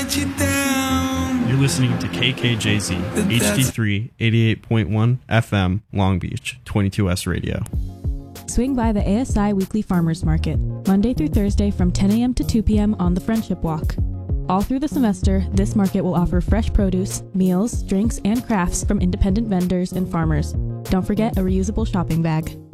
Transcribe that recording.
let you down. You're listening to KKJZ, HD3 88.1 FM, Long Beach, 22S Radio. Swing by the ASI Weekly Farmers Market, Monday through Thursday from 10 a.m. to 2 p.m. on the Friendship Walk. All through the semester, this market will offer fresh produce, meals, drinks, and crafts from independent vendors and farmers. Don't forget a reusable shopping bag.